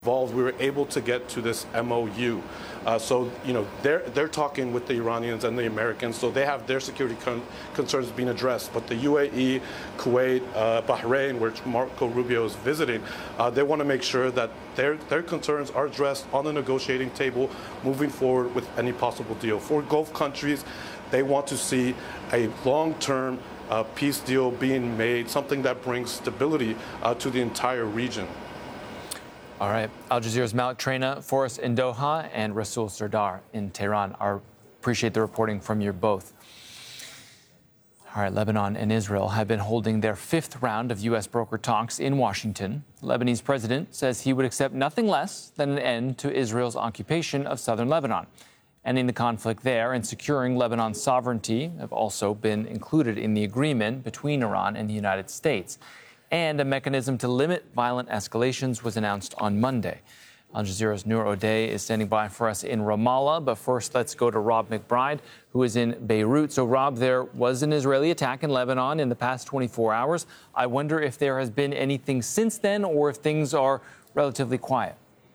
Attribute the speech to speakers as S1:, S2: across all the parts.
S1: involved, we were able to get to this MOU. So, they're talking with the Iranians and the Americans, so they have their security concerns being addressed. But the UAE, Kuwait, Bahrain, which Marco Rubio is visiting, they want to make sure that their concerns are addressed on the negotiating table moving forward with any possible deal. For Gulf countries, they want to see a long-term peace deal being made, something that brings stability to the entire region.
S2: All right. Al Jazeera's Malik Traina for us in Doha and Rasul Sardar in Tehran. I appreciate the reporting from you both. All right. Lebanon and Israel have been holding their fifth round of U.S. broker talks in Washington. The Lebanese president says he would accept nothing less than an end to Israel's occupation of southern Lebanon. Ending the conflict there and securing Lebanon's sovereignty have also been included in the agreement between Iran and the United States. And a mechanism to limit violent escalations was announced on Monday. Al Jazeera's Noor O'Day is standing by for us in Ramallah. But first, let's go to Rob McBride, who is in Beirut. So, Rob, there was an Israeli attack in Lebanon in the past 24 hours. I wonder if there has been anything since then or if things are relatively quiet.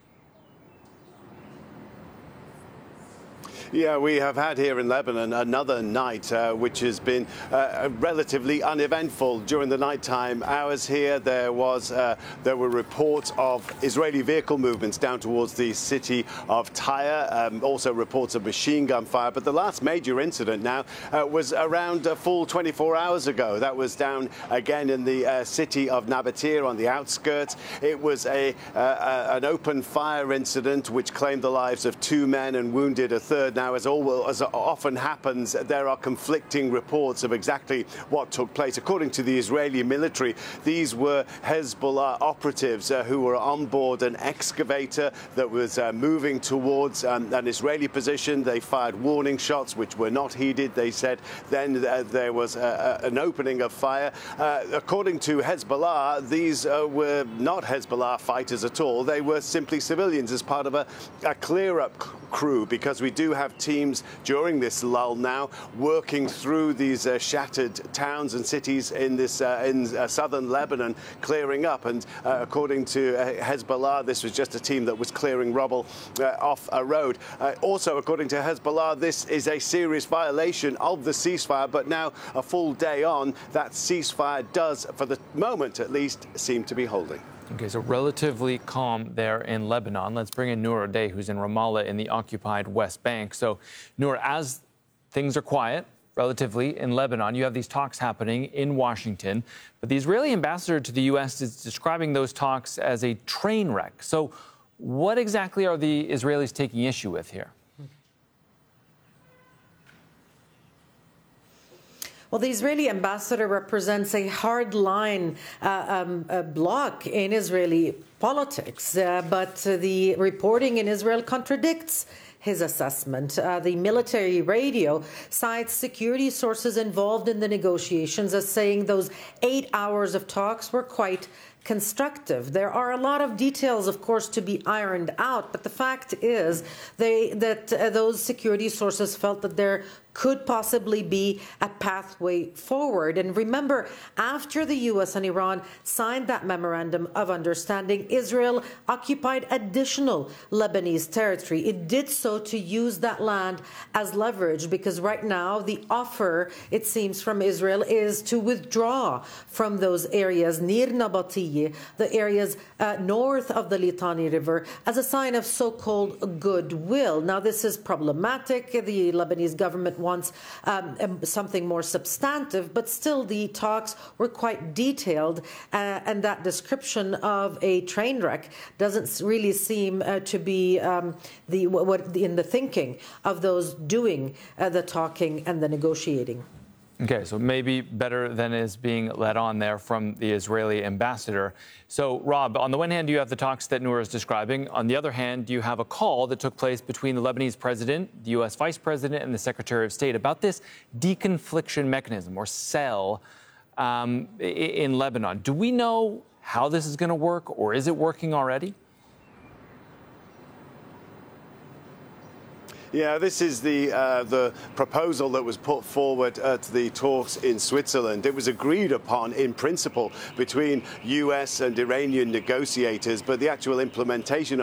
S3: Yeah, we have had here in Lebanon another night which has been relatively uneventful. During the nighttime hours here, there were reports of Israeli vehicle movements down towards the city of Tyre, also reports of machine gun fire. But the last major incident now was around a full 24 hours ago. That was down again in the city of Nabatir on the outskirts. It was an open fire incident which claimed the lives of 2 men and wounded a third. Now, as often happens, there are conflicting reports of exactly what took place. According to the Israeli military, these were Hezbollah operatives who were on board an excavator that was moving towards an Israeli position. They fired warning shots, which were not heeded. They said then there was an opening of fire. According to Hezbollah, these were not Hezbollah fighters at all. They were simply civilians as part of a clear-up crew, because we do have teams during this lull now working through these shattered towns and cities in this in southern Lebanon, clearing up. And according to Hezbollah, this was just a team that was clearing rubble off a road. Also, according to Hezbollah, this is a serious violation of the ceasefire. But now, a full day on, that ceasefire does, for the moment at least, seem to be holding.
S2: Okay, so relatively calm there in Lebanon. Let's bring in Noor O'Day, who's in Ramallah in the occupied West Bank. So, Noor, as things are quiet, relatively, in Lebanon, you have these talks happening in Washington. But the Israeli ambassador to the U.S. is describing those talks as a train wreck. So what exactly are the Israelis taking issue with here?
S4: Well, the Israeli ambassador represents a hard-line bloc in Israeli politics, but the reporting in Israel contradicts his assessment. The military radio cites security sources involved in the negotiations as saying those 8 hours of talks were quite constructive. There are a lot of details, of course, to be ironed out, but the fact is that those security sources felt that there could possibly be a pathway forward. And remember, after the U.S. and Iran signed that memorandum of understanding, Israel occupied additional Lebanese territory. It did so to use that land as leverage, because right now the offer, it seems, from Israel is to withdraw from those areas near Nabatia, the areas north of the Litani River, as a sign of so-called goodwill. Now, this is problematic. The Lebanese government wants something more substantive, but still the talks were quite detailed, and that description of a train wreck doesn't really seem to be in the thinking of those doing the talking and the negotiating.
S2: Okay, so maybe better than is being led on there from the Israeli ambassador. So, Rob, on the one hand, you have the talks that Noor is describing. On the other hand, you have a call that took place between the Lebanese president, the U.S. vice president, and the Secretary of State about this deconfliction mechanism, or CEL, in Lebanon. Do we know how this is going to work, or is it working already?
S3: Yeah, this is the proposal that was put forward at the talks in Switzerland. It was agreed upon in principle between U.S. and Iranian negotiators, but the actual implementation